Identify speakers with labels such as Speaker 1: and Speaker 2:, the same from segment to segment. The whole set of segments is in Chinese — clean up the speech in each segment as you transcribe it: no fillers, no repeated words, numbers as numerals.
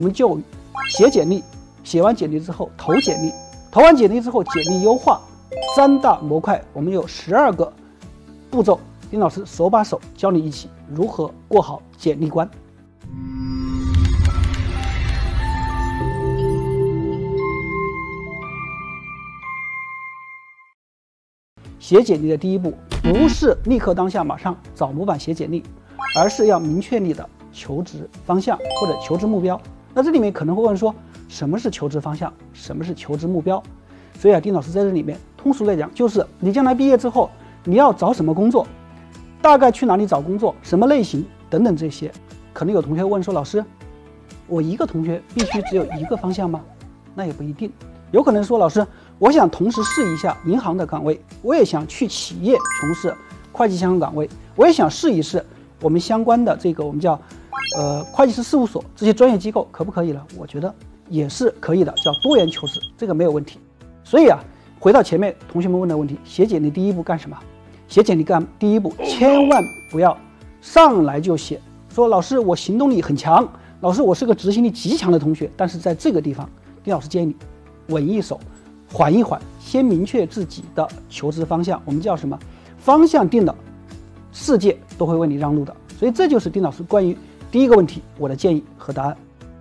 Speaker 1: 我们就写简历，写完简历之后投简历，投完简历之后简历优化，3大模块，我们有12个步骤，丁老师手把手教你一起如何过好简历关。写简历的第一步，不是立刻当下马上找模板写简历，而是要明确你的求职方向或者求职目标。那这里面可能会问说，什么是求职方向，什么是求职目标？所以丁老师在这里面通俗来讲，就是你将来毕业之后你要找什么工作，大概去哪里找工作，什么类型等等这些。可能有同学问说，老师，我一个同学必须只有一个方向吗？那也不一定，有可能说，老师，我想同时试一下银行的岗位，我也想去企业从事会计相关岗位，我也想试一试我们相关的这个我们叫会计师事务所这些专业机构，可不可以了？我觉得也是可以的，叫多元求职，这个没有问题。所以回到前面同学们问的问题，写简历第一步干什么？写简历第一步千万不要上来就写说，老师我行动力很强，老师我是个执行力极强的同学。但是在这个地方，丁老师建议你稳一手，缓一缓，先明确自己的求职方向。我们叫什么？方向定了，世界都会为你让路的。所以这就是丁老师关于第一个问题我的建议和答案。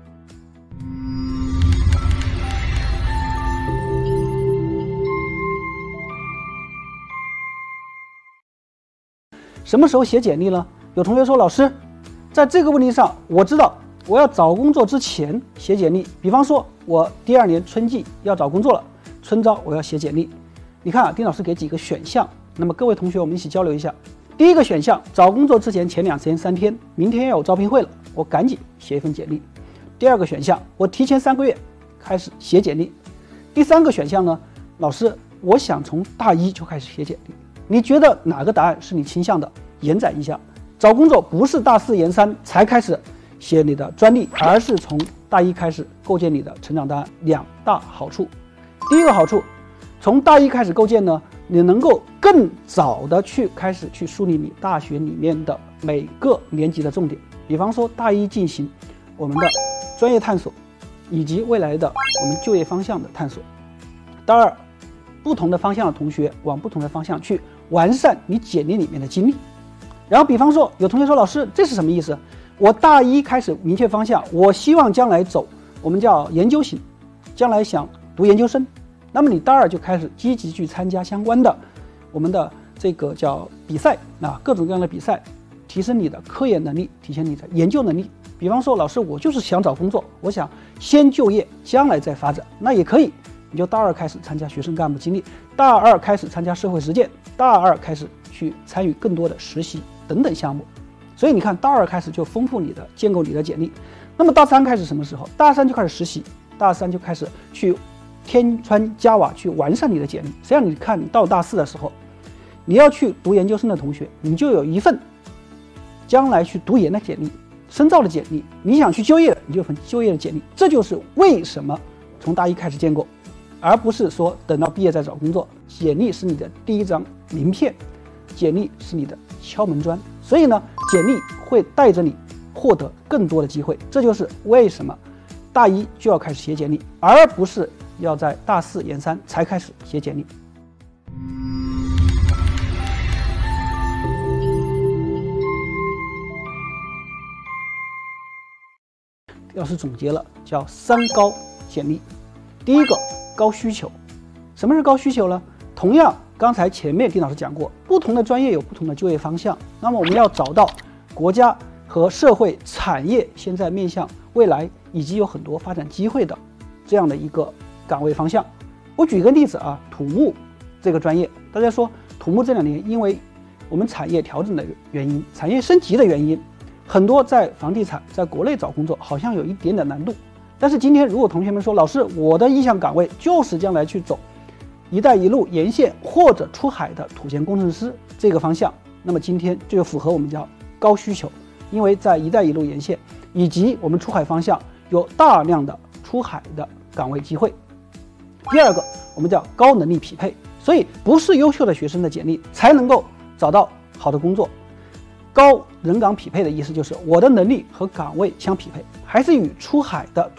Speaker 1: 什么时候写简历呢？有同学说，老师，在这个问题上我知道我要找工作之前写简历，比方说我第2年春季要找工作了，春招我要写简历。你看丁老师给几个选项，那么各位同学我们一起交流一下。第一个选项，找工作之前前2天3天，明天要有招聘会了，我赶紧写一份简历。第二个选项，我提前3个月开始写简历。第3个选项呢，老师，我想从大1就开始写简历。你觉得哪个答案是你倾向的？延展一下，找工作不是大4研3才开始写你的专利，而是从大1开始构建你的成长档案。2大好处。第一个好处，从大1开始构建呢，你能够更早的开始去梳理你大学里面的每个年级的重点，比方说大1进行我们的专业探索，以及未来的我们就业方向的探索。大2，不同的方向的同学往不同的方向去完善你简历里面的经历。然后比方说有同学说，老师，这是什么意思？我大1开始明确方向，我希望将来走我们叫研究型，将来想读研究生。那么你大2就开始积极去参加相关的我们的这个叫比赛，各种各样的比赛，提升你的科研能力，提升你的研究能力。比方说，老师，我就是想找工作，我想先就业，将来再发展，那也可以。你就大2开始参加学生干部经历，大2开始参加社会实践，大2开始去参与更多的实习等等项目。所以你看，大2开始就丰富你的建构你的简历。那么大3开始什么时候？大3就开始实习，大3就开始去添砖加瓦，去完善你的简历。实际上你看，你到大4的时候，你要去读研究生的同学，你就有一份将来去读研的简历，深造的简历；你想去就业的，你就有份就业的简历。这就是为什么从大1开始建构，而不是说等到毕业再找工作。简历是你的第一张名片，简历是你的敲门砖，所以呢，简历会带着你获得更多的机会。这就是为什么大1就要开始写简历，而不是要在大4研3才开始写简历。老师总结了，叫3高简历。第一个，高需求。什么是高需求呢？同样，刚才前面丁老师讲过，不同的专业有不同的就业方向。那么我们要找到国家和社会产业现在面向未来以及有很多发展机会的这样的一个岗位方向。我举个例子土木这个专业，大家说土木这2年因为我们产业调整的原因，产业升级的原因，很多在房地产在国内找工作好像有一点点难度。但是今天如果同学们说，老师，我的意向岗位就是将来去走一带一路沿线或者出海的土建工程师这个方向，那么今天就符合我们叫高需求，因为在一带一路沿线以及我们出海方向有大量的出海的岗位机会。第二个，我们叫高能力匹配，所以不是优秀的学生的简历才能够找到好的工作。高人岗匹配的意思就是我的能力和岗位相匹配， 还是与出海的